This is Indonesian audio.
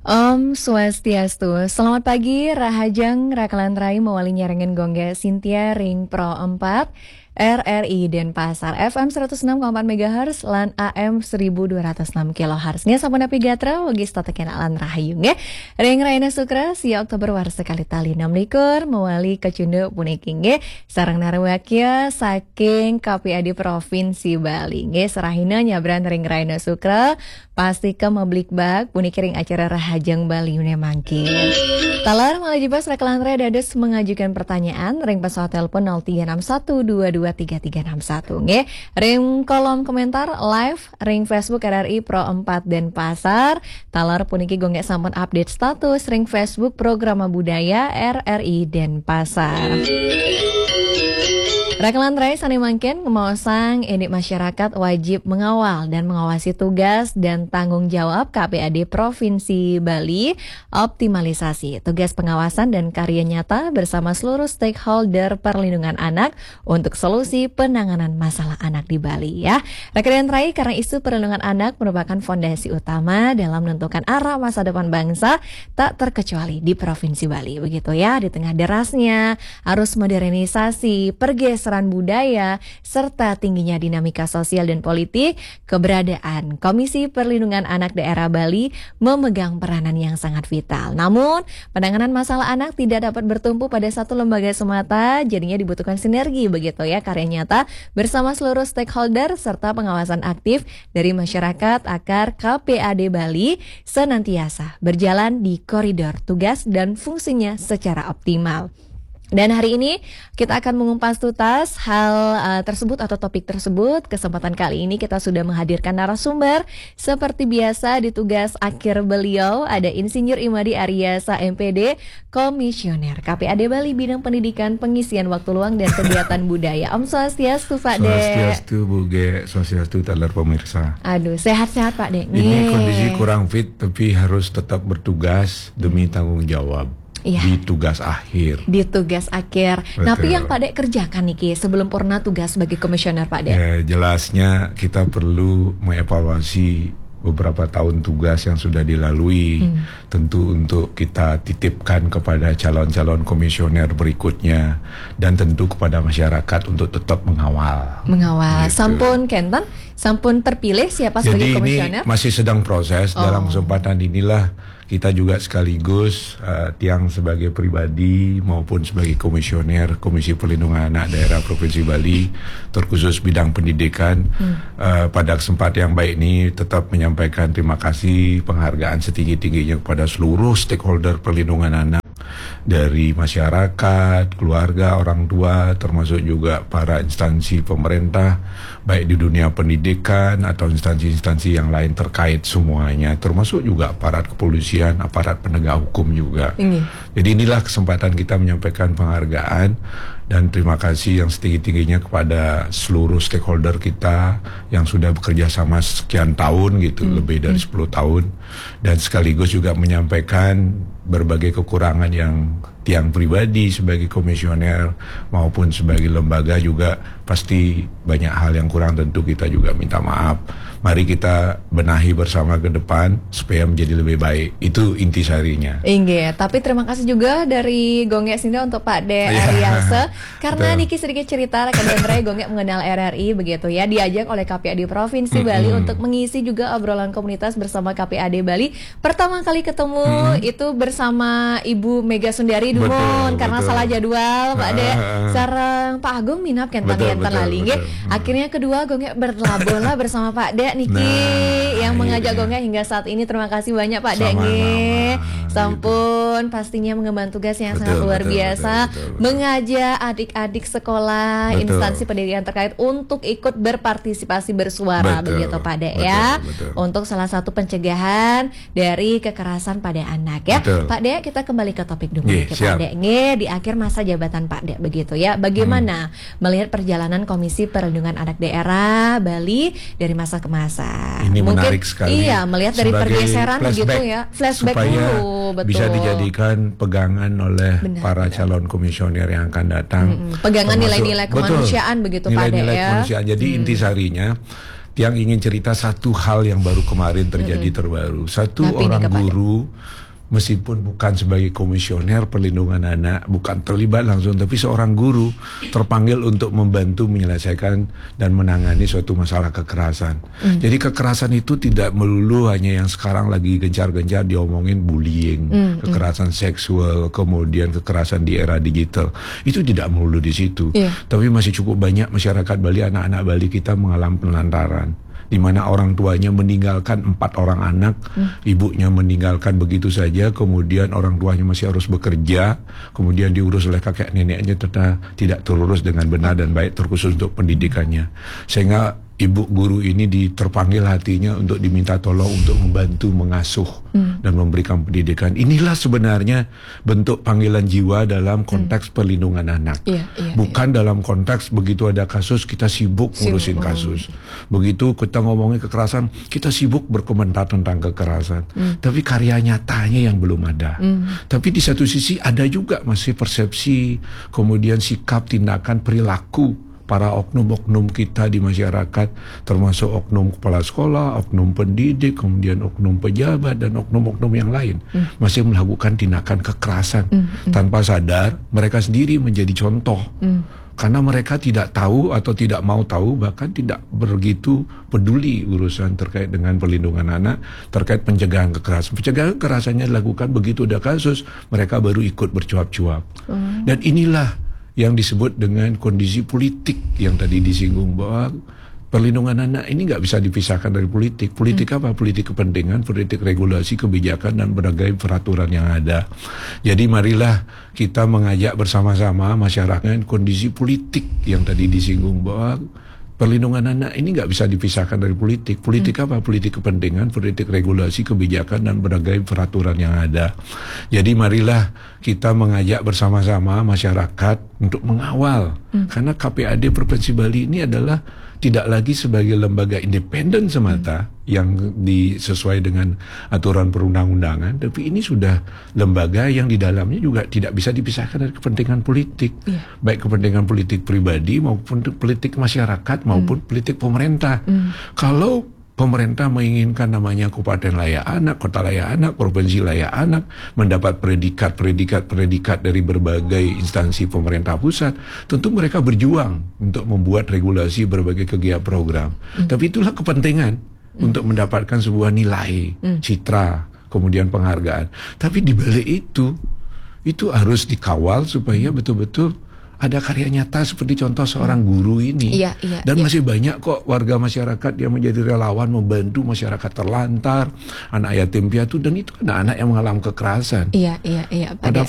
Om Swastiastu. Selamat pagi, Rahajang Rakalantrai mewali nyarengan gongga Sintia Ring Pro 4 RRI Denpasar FM 106,4 MHz lan AM 1206 kHz. Nya sampun api gatra wagi statekan alan rahayung ya. Ring Raina Sukra sia Oktober war sekali tali 6 mewali kecunde puniking ya. Sarang narawakya saking KPAD Provinsi Bali ya. Serahina nyabran Ring Raina Sukra pasti ke meblik bak punikiring acara Rahajang Bali une mangkin. Talar malajibas Rakalantrai dados mengajukan pertanyaan ring pesawat telepon 0361223361 nggih. Ring kolom komentar live ring Facebook RRI Pro 4 Denpasar. Talar puniki gonggek sampun update status ring Facebook Programa Budaya RRI Denpasar. Rakalantrai sani mangken ngemaosang edik masyarakat wajib mengawal dan mengawasi tugas dan tanggung jawab KPAD Provinsi Bali, optimalisasi tugas pengawasan dan karya nyata bersama seluruh stakeholder perlindungan anak untuk solusi penanganan masalah anak di Bali ya. Rakalantrai karena isu perlindungan anak merupakan fondasi utama dalam menentukan arah masa depan bangsa tak terkecuali di Provinsi Bali begitu ya. Di tengah derasnya arus modernisasi, pergeseran budaya, serta tingginya dinamika sosial dan politik, keberadaan Komisi Perlindungan Anak Daerah Bali memegang peranan yang sangat vital. Namun, penanganan masalah anak tidak dapat bertumpu pada satu lembaga semata, jadinya dibutuhkan sinergi begitu ya, karya nyata bersama seluruh stakeholder serta pengawasan aktif dari masyarakat agar KPAD Bali senantiasa berjalan di koridor tugas dan fungsinya secara optimal. Dan hari ini kita akan mengupas tuntas hal tersebut atau topik tersebut. Kesempatan kali ini kita sudah menghadirkan narasumber. Seperti biasa di tugas akhir beliau ada Insinyur Imadi Aryasa MPD, Komisioner KPAD Bali Bidang Pendidikan, Pengisian Waktu Luang dan Kegiatan Budaya. Om Swastiastu Pak De. Swastiastu Bu Ge, Swastiastu talar pemirsa. Aduh, sehat-sehat Pak De. Ini kondisi kurang fit tapi harus tetap bertugas demi tanggung jawab. Iya. Di tugas akhir. Di tugas akhir. Betul. Tapi yang Pak Dek kerjakan nih Ki, sebelum purna tugas sebagai komisioner Pak Dek. Jelasnya kita perlu mengevaluasi beberapa tahun tugas yang sudah dilalui. Tentu untuk kita titipkan kepada calon-calon komisioner berikutnya dan tentu kepada masyarakat untuk tetap mengawal. Mengawal. Gitu. Sampun Kenten, sampun terpilih siapa sebagai komisioner? Jadi ini masih sedang proses. Dalam kesempatan inilah kita juga sekaligus Tiang sebagai pribadi maupun sebagai komisioner Komisi Perlindungan Anak Daerah Provinsi Bali terkhusus bidang pendidikan pada kesempatan yang baik ini tetap menyampaikan terima kasih penghargaan setinggi-tingginya kepada seluruh stakeholder perlindungan anak dari masyarakat, keluarga, orang tua, termasuk juga para instansi pemerintah, baik di dunia pendidikan atau instansi-instansi yang lain terkait semuanya, termasuk juga aparat kepolisian, aparat penegak hukum juga. Jadi inilah kesempatan kita menyampaikan penghargaan dan terima kasih yang setinggi-tingginya kepada seluruh stakeholder kita yang sudah bekerja sama sekian tahun gitu, lebih dari 10 tahun, dan sekaligus juga menyampaikan berbagai kekurangan yang Tiang pribadi sebagai komisioner maupun sebagai lembaga juga pasti banyak hal yang kurang, tentu kita juga minta maaf. Mari kita benahi bersama ke depan supaya menjadi lebih baik. Itu intisarinya. Inge, tapi terima kasih juga dari Gonggek Sinda untuk Pak De Aryasa. Karena Niki sedikit cerita Rakalantrai Gonggek mengenal RRI begitu ya. Diajak oleh KPAD Provinsi Bali untuk mengisi juga obrolan komunitas bersama KPAD Bali. Pertama kali ketemu itu bersama Ibu Mega Sundari Dumon karena salah jadwal Pak De. Sareng Pak Agung minap kentan lali. Akhirnya kedua Gonggek berlabuh lah bersama Pak De Niki yang mengajak Gonggek hingga saat ini. Terima kasih banyak Pak De. Sampun pastinya mengemban tugas yang sangat luar biasa, mengajak adik-adik sekolah, instansi pendidikan terkait untuk ikut berpartisipasi bersuara begitu Pak De ya. Untuk salah satu pencegahan dari kekerasan pada anak ya. Pak De, kita kembali ke topik dulu Pak De. Di akhir masa jabatan Pak De begitu ya. Bagaimana melihat perjalanan Komisi Perlindungan Anak Daerah Bali dari masa ke masa? Ini Mungkin, menarik sekali. Iya, melihat dari pergeseran begitu ya. Flashback supaya dulu, betul. Bisa dijadikan pegangan oleh para calon komisioner yang akan datang. Pegangan nilai-nilai kemanusiaan begitu Pak De ya. Nilai-nilai kemanusiaan. Jadi intisarinya Tiang ingin cerita satu hal yang baru kemarin terjadi terbaru. Satu orang guru, meskipun bukan sebagai komisioner perlindungan anak, bukan terlibat langsung, tapi seorang guru terpanggil untuk membantu menyelesaikan dan menangani suatu masalah kekerasan. Jadi kekerasan itu tidak melulu hanya yang sekarang lagi gencar-gencar diomongin bullying, kekerasan seksual, kemudian kekerasan di era digital. Itu tidak melulu di situ. Tapi masih cukup banyak masyarakat Bali, anak-anak Bali kita mengalami penelantaran, di mana orang tuanya meninggalkan 4 orang anak, ibunya meninggalkan begitu saja, kemudian orang tuanya masih harus bekerja, kemudian diurus oleh kakek neneknya ternyata tidak terurus dengan benar dan baik, terkhusus untuk pendidikannya. Sehingga ibu guru ini terpanggil hatinya untuk diminta tolong untuk membantu mengasuh dan memberikan pendidikan. Inilah sebenarnya bentuk panggilan jiwa dalam konteks perlindungan anak. Bukan dalam konteks begitu ada kasus kita sibuk ngurusin kasus. Begitu kita ngomongin kekerasan, kita sibuk berkomentar tentang kekerasan. Tapi karya nyatanya yang belum ada. Tapi di satu sisi ada juga masih persepsi, kemudian sikap, tindakan, perilaku para oknum-oknum kita di masyarakat, termasuk oknum kepala sekolah, oknum pendidik, kemudian oknum pejabat, dan oknum-oknum yang lain, masih melakukan tindakan kekerasan. Tanpa sadar, mereka sendiri menjadi contoh. Karena mereka tidak tahu atau tidak mau tahu, bahkan tidak begitu peduli urusan terkait dengan perlindungan anak, terkait pencegahan kekerasan. Pencegahan kekerasannya dilakukan begitu ada kasus, mereka baru ikut bercuap-cuap. Dan inilah yang disebut dengan kondisi politik yang tadi disinggung, bahwa perlindungan anak ini nggak bisa dipisahkan dari politik. Politik apa? Politik kepentingan, politik regulasi, kebijakan, dan berbagai peraturan yang ada. Jadi marilah kita mengajak bersama-sama masyarakat kondisi politik yang tadi disinggung, bahwa perlindungan anak ini nggak bisa dipisahkan dari politik. Politik apa? Politik kepentingan, politik regulasi, kebijakan, dan berbagai peraturan yang ada. Jadi marilah kita mengajak bersama-sama masyarakat untuk mengawal. Karena KPAD Provinsi Bali ini adalah tidak lagi sebagai lembaga independen semata yang sesuai dengan aturan perundang-undangan, tapi ini sudah lembaga yang di dalamnya juga tidak bisa dipisahkan dari kepentingan politik, baik kepentingan politik pribadi maupun politik masyarakat maupun politik pemerintah. Kalau pemerintah menginginkan namanya Kabupaten Layak Anak, Kota Layak Anak, Provinsi Layak Anak, mendapat predikat dari berbagai instansi pemerintah pusat, tentu mereka berjuang untuk membuat regulasi berbagai kegiatan program. Tapi itulah kepentingan untuk mendapatkan sebuah nilai, citra, kemudian penghargaan. Tapi di balik itu harus dikawal supaya betul-betul ada karya nyata seperti contoh seorang guru ini. Dan masih banyak kok warga masyarakat yang menjadi relawan membantu masyarakat terlantar, anak yatim piatu, dan itu anak-anak yang mengalami kekerasan. Pak Pada